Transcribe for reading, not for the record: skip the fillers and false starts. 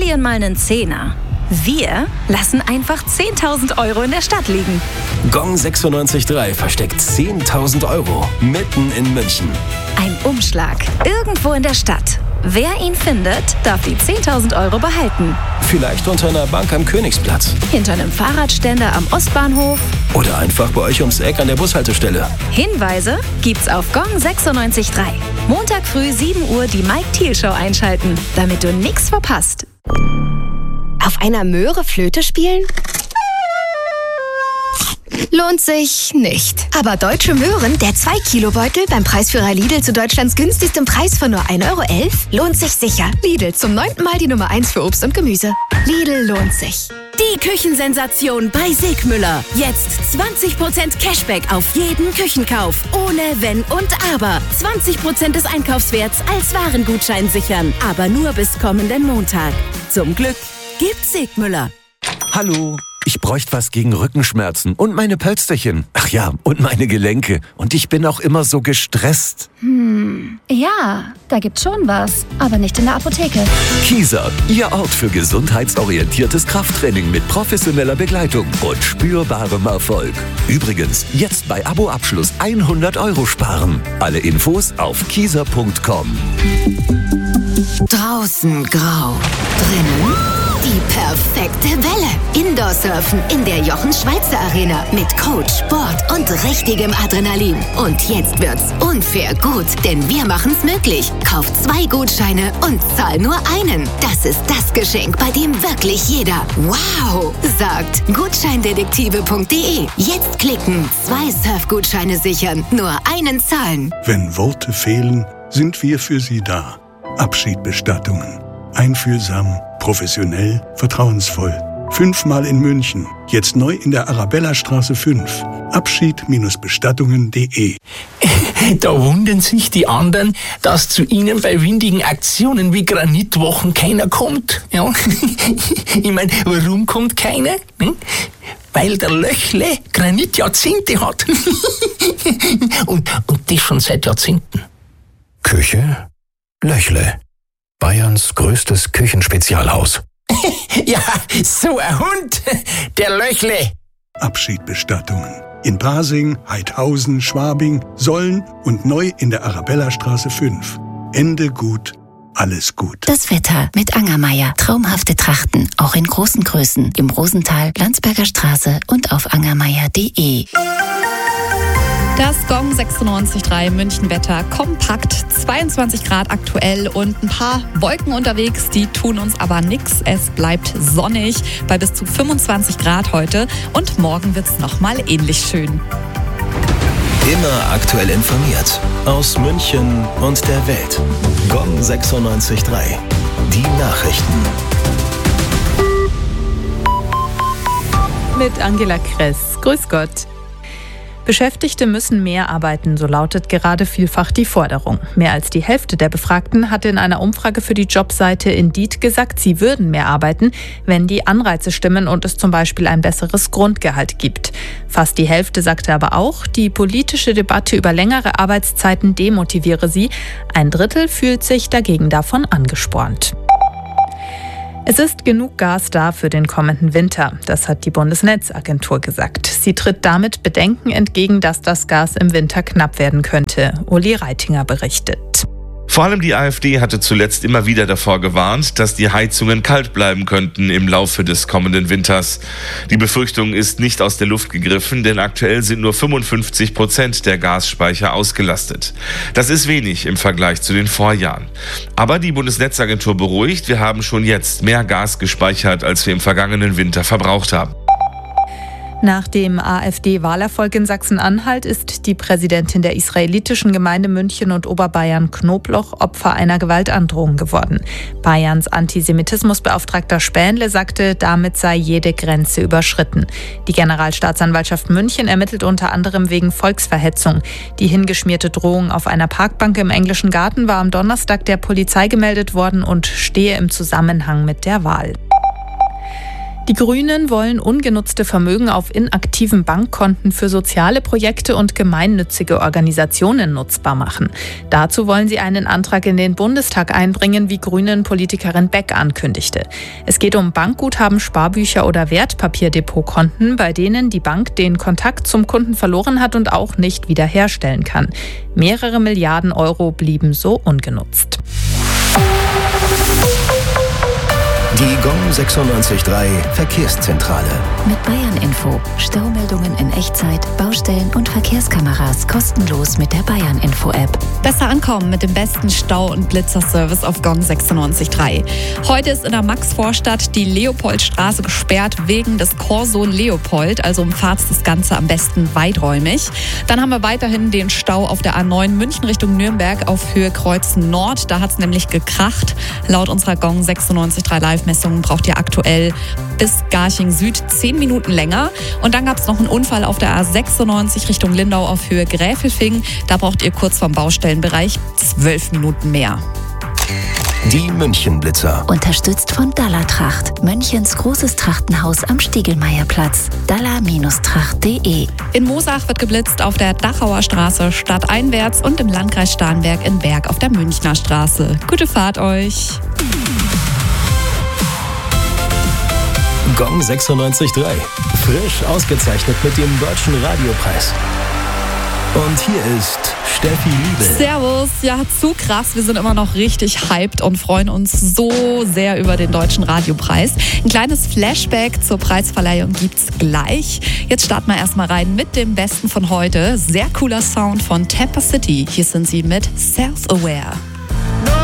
verlieren mal einen Zehner. Wir lassen einfach 10.000 Euro in der Stadt liegen. Gong 96.3 versteckt 10.000 Euro mitten in München. Ein Umschlag irgendwo in der Stadt. Wer ihn findet, darf die 10.000 Euro behalten. Vielleicht unter einer Bank am Königsplatz. Hinter einem Fahrradständer am Ostbahnhof. Oder einfach bei euch ums Eck an der Bushaltestelle. Hinweise gibt's auf Gong 96.3. Montag früh 7 Uhr die Mike Thiel Show einschalten, damit du nichts verpasst. Auf einer Möhre Flöte spielen? Lohnt sich nicht. Aber Deutsche Möhren, der 2-Kilo-Beutel beim Preisführer Lidl zu Deutschlands günstigstem Preis von nur 1,11 Euro, lohnt sich sicher. Lidl, zum 9. Mal die Nummer 1 für Obst und Gemüse. Lidl lohnt sich. Die Küchensensation bei Sigmüller. Jetzt 20% Cashback auf jeden Küchenkauf. Ohne Wenn und Aber. 20% des Einkaufswerts als Warengutschein sichern. Aber nur bis kommenden Montag. Zum Glück gibt's Sigmüller. Hallo, ich bräuchte was gegen Rückenschmerzen und meine Pölsterchen. Ach ja, und meine Gelenke. Und ich bin auch immer so gestresst. Ja, da gibt's schon was, aber nicht in der Apotheke. Kieser, Ihr Ort für gesundheitsorientiertes Krafttraining mit professioneller Begleitung und spürbarem Erfolg. Übrigens, jetzt bei Abo-Abschluss 100 Euro sparen. Alle Infos auf kieser.com. Draußen grau, drinnen die perfekte Welle. Indoor-Surfen in der Jochen-Schweizer-Arena mit Coach, Board und richtigem Adrenalin. Und jetzt wird's unfair gut, denn wir machen's möglich. Kauf 2 Gutscheine und zahl nur einen. Das ist das Geschenk, bei dem wirklich jeder wow sagt. Gutscheindetektive.de. Jetzt klicken, 2 Surfgutscheine sichern, nur einen zahlen. Wenn Worte fehlen, sind wir für Sie da. Abschiedbestattungen. Einfühlsam, professionell, vertrauensvoll. 5-mal in München. Jetzt neu in der Arabellastraße 5. Abschied-bestattungen.de. Da wundern sich die anderen, dass zu ihnen bei windigen Aktionen wie Granitwochen keiner kommt. Ja? Ich meine, warum kommt keiner? Weil der Löchle Granitjahrzehnte hat. und das schon seit Jahrzehnten. Küche Löchle. Bayerns größtes Küchenspezialhaus. Ja, so ein Hund, der Löchle. Abschiedbestattungen. In Pasing, Heidhausen, Schwabing, Solln und neu in der Arabellastraße 5. Ende gut, alles gut. Das Wetter mit Angermeier. Traumhafte Trachten, auch in großen Größen. Im Rosental, Landsberger Straße und auf angermeier.de. Das Gong 96.3 München-Wetter kompakt, 22 Grad aktuell und ein paar Wolken unterwegs, die tun uns aber nix. Es bleibt sonnig bei bis zu 25 Grad heute und morgen wird's nochmal ähnlich schön. Immer aktuell informiert aus München und der Welt. Gong 96.3. Die Nachrichten. Mit Angela Kress. Grüß Gott. Beschäftigte müssen mehr arbeiten, so lautet gerade vielfach die Forderung. Mehr als die Hälfte der Befragten hatte in einer Umfrage für die Jobseite Indeed gesagt, sie würden mehr arbeiten, wenn die Anreize stimmen und es zum Beispiel ein besseres Grundgehalt gibt. Fast die Hälfte sagte aber auch, die politische Debatte über längere Arbeitszeiten demotiviere sie. 1/3 fühlt sich dagegen davon angespornt. Es ist genug Gas da für den kommenden Winter, das hat die Bundesnetzagentur gesagt. Sie tritt damit Bedenken entgegen, dass das Gas im Winter knapp werden könnte. Uli Reitinger berichtet. Vor allem die AfD hatte zuletzt immer wieder davor gewarnt, dass die Heizungen kalt bleiben könnten im Laufe des kommenden Winters. Die Befürchtung ist nicht aus der Luft gegriffen, denn aktuell sind nur 55% der Gasspeicher ausgelastet. Das ist wenig im Vergleich zu den Vorjahren. Aber die Bundesnetzagentur beruhigt, wir haben schon jetzt mehr Gas gespeichert, als wir im vergangenen Winter verbraucht haben. Nach dem AfD-Wahlerfolg in Sachsen-Anhalt ist die Präsidentin der israelitischen Gemeinde München und Oberbayern Knobloch Opfer einer Gewaltandrohung geworden. Bayerns Antisemitismusbeauftragter Spähnle sagte, damit sei jede Grenze überschritten. Die Generalstaatsanwaltschaft München ermittelt unter anderem wegen Volksverhetzung. Die hingeschmierte Drohung auf einer Parkbank im Englischen Garten war am Donnerstag der Polizei gemeldet worden und stehe im Zusammenhang mit der Wahl. Die Grünen wollen ungenutzte Vermögen auf inaktiven Bankkonten für soziale Projekte und gemeinnützige Organisationen nutzbar machen. Dazu wollen sie einen Antrag in den Bundestag einbringen, wie Grünen-Politikerin Beck ankündigte. Es geht um Bankguthaben, Sparbücher oder Wertpapierdepotkonten, bei denen die Bank den Kontakt zum Kunden verloren hat und auch nicht wiederherstellen kann. Mehrere Milliarden Euro blieben so ungenutzt. Die Gong 96.3 Verkehrszentrale. Mit Bayern Info. Staumeldungen in Echtzeit, Baustellen und Verkehrskameras kostenlos mit der Bayern Info App. Besser ankommen mit dem besten Stau- und Blitzerservice auf Gong 96.3. Heute ist in der Maxvorstadt die Leopoldstraße gesperrt wegen des Corso Leopold, also umfahrt das Ganze am besten weiträumig. Dann haben wir weiterhin den Stau auf der A9 München Richtung Nürnberg auf Höhe Kreuz Nord. Da hat es nämlich gekracht. Laut unserer Gong 96.3 Live-Messungen braucht ihr aktuell bis Garching Süd 10 Minuten länger. Und dann gab es noch einen Unfall auf der A96 Richtung Lindau auf Höhe Gräfelfing. Da braucht ihr kurz vom Baustellenbereich 12 Minuten mehr. Die Münchenblitzer. Unterstützt von Dalla-Tracht. Münchens großes Trachtenhaus am Stiegelmeierplatz. dalla-tracht.de. In Moosach wird geblitzt auf der Dachauer Straße stadteinwärts und im Landkreis Starnberg in Berg auf der Münchner Straße. Gute Fahrt euch! Gong 96.3. Frisch ausgezeichnet mit dem Deutschen Radiopreis. Und hier ist Steffi Liebel. Servus, ja, zu krass. Wir sind immer noch richtig hyped und freuen uns so sehr über den Deutschen Radiopreis. Ein kleines Flashback zur Preisverleihung gibt's gleich. Jetzt starten wir erstmal rein mit dem Besten von heute. Sehr cooler Sound von Tampa City. Hier sind sie mit Self-Aware.